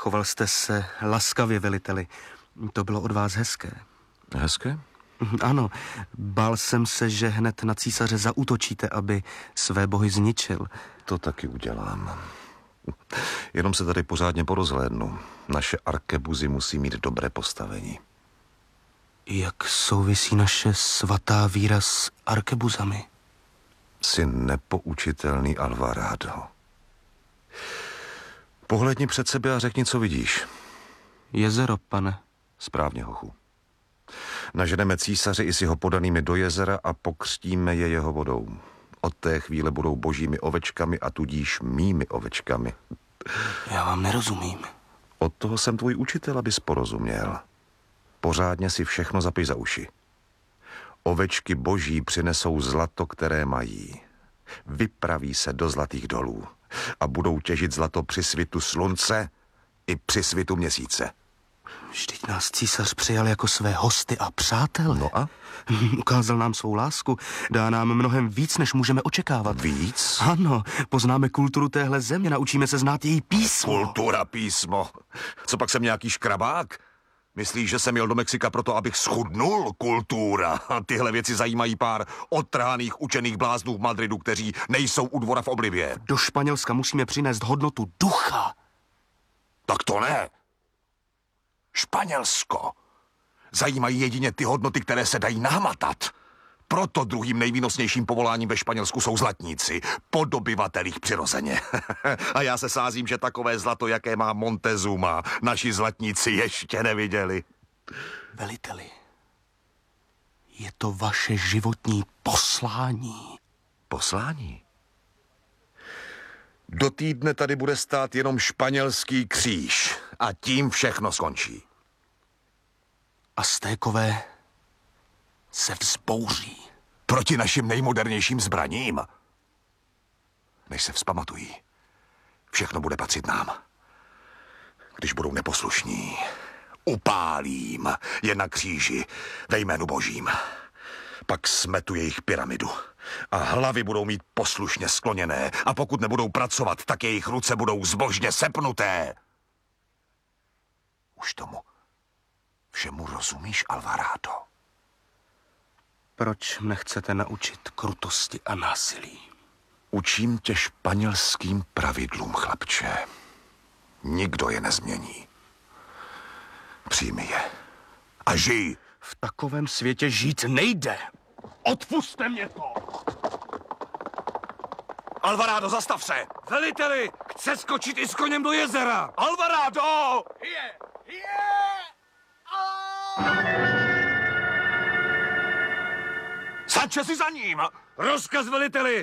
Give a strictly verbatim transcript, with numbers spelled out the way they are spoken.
Choval jste se laskavě, veliteli. To bylo od vás hezké. Hezké? Ano, bál jsem se, že hned na císaře zaútočíte, aby své bohy zničil. To taky udělám. Jenom se tady pořádně porozhlédnu. Naše arkebuzy musí mít dobré postavení. Jak souvisí naše svatá víra s arkebuzami? Jsi nepoučitelný, Alvarado. Pohlédni před sebe a řekni, co vidíš. Jezero, pane. Správně, hochu. Naženeme císaře i s jeho podanými do jezera a pokřtíme je jeho vodou. Od té chvíle budou božími ovečkami a tudíž mými ovečkami. Já vám nerozumím. Od toho jsem tvůj učitel, abys porozuměl. Pořádně si všechno zapij za uši. Ovečky boží přinesou zlato, které mají. Vypraví se do zlatých dolů a budou těžit zlato při svitu slunce i při svitu měsíce. Vždyť nás císař přijal jako své hosty a přátele. No a? Ukázal nám svou lásku. Dá nám mnohem víc, než můžeme očekávat. Víc? Ano, poznáme kulturu téhle země, naučíme se znát její písmo. Kultura, písmo. Co pak jsem nějaký škrabák? Myslíš, že jsem jel do Mexika proto, abych schudnul? Kultura. Tyhle věci zajímají pár odtrhaných učených bláznů v Madridu, kteří nejsou u dvora v oblibě. Do Španělska musíme přinést hodnotu ducha. Tak to ne. Španělsko. Zajímají jedině ty hodnoty, které se dají nahmatat. Proto druhým nejvýnosnějším povoláním ve Španělsku jsou zlatníci, po dobyvatelích přirozeně. A já se sázím, že takové zlato, jaké má Montezuma, naši zlatníci ještě neviděli. Veliteli, je to vaše životní poslání. Poslání? Do týdne tady bude stát jenom španělský kříž a tím všechno skončí. Aztékové se vzbouří. Proti našim nejmodernějším zbraním. Než se vzpamatují, všechno bude patřit nám. Když budou neposlušní, upálím je na kříži ve jménu božím. Pak smetu jejich pyramidu a hlavy budou mít poslušně skloněné a pokud nebudou pracovat, tak jejich ruce budou zbožně sepnuté. Už tomu všemu rozumíš, Alvarado? Proč mne chcete naučit krutosti a násilí? Učím tě španělským pravidlům, chlapče. Nikdo je nezmění. Přijmi je a žij. V takovém světě žít nejde. Odpusťte mě to! Alvarado, zastav se! Veliteli, chce skočit i s koněm do jezera! Alvarado! Je, je! Sače si za ním! Rozkaz, veliteli!